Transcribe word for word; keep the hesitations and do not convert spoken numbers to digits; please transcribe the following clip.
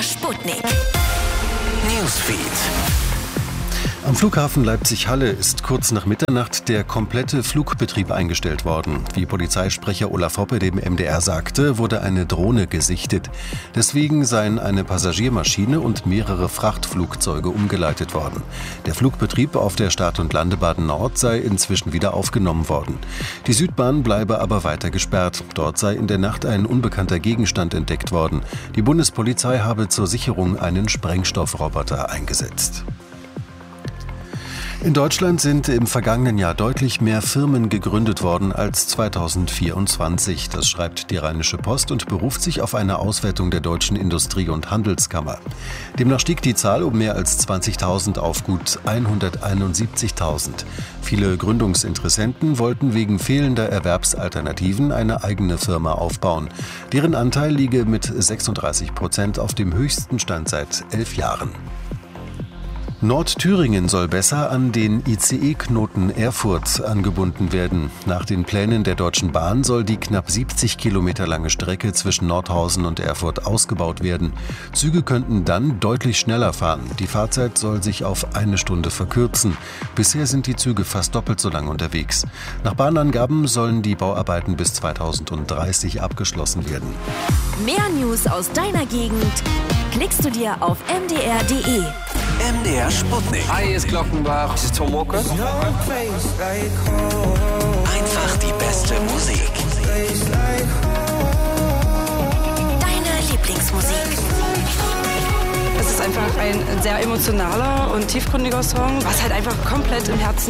Sputnik. Newsfeed. Am Flughafen Leipzig-Halle ist kurz nach Mitternacht der komplette Flugbetrieb eingestellt worden. Wie Polizeisprecher Olaf Hoppe dem M D R sagte, wurde eine Drohne gesichtet. Deswegen seien eine Passagiermaschine und mehrere Frachtflugzeuge umgeleitet worden. Der Flugbetrieb auf der Start- und Landebahn Nord sei inzwischen wieder aufgenommen worden. Die Südbahn bleibe aber weiter gesperrt. Dort sei in der Nacht ein unbekannter Gegenstand entdeckt worden. Die Bundespolizei habe zur Sicherung einen Sprengstoffroboter eingesetzt. In Deutschland sind im vergangenen Jahr deutlich mehr Firmen gegründet worden als zweitausendvierundzwanzig. Das schreibt die Rheinische Post und beruft sich auf eine Auswertung der Deutschen Industrie- und Handelskammer. Demnach stieg die Zahl um mehr als zwanzigtausend auf gut hunderteinundsiebzigtausend. Viele Gründungsinteressenten wollten wegen fehlender Erwerbsalternativen eine eigene Firma aufbauen. Deren Anteil liege mit sechsunddreißig Prozent auf dem höchsten Stand seit elf Jahren. Nordthüringen soll besser an den I C E-Knoten Erfurt angebunden werden. Nach den Plänen der Deutschen Bahn soll die knapp siebzig Kilometer lange Strecke zwischen Nordhausen und Erfurt ausgebaut werden. Züge könnten dann deutlich schneller fahren. Die Fahrzeit soll sich auf eine Stunde verkürzen. Bisher sind die Züge fast doppelt so lang unterwegs. Nach Bahnangaben sollen die Bauarbeiten bis zweitausenddreißig abgeschlossen werden. Mehr News aus deiner Gegend klickst du dir auf m d r punkt d e. M D R Sputnik. Hi, hier ist Glockenbach. Das ist Tom Walker. Einfach die beste Musik. Deine Lieblingsmusik. Es ist einfach ein sehr emotionaler und tiefgründiger Song, was halt einfach komplett im Herzen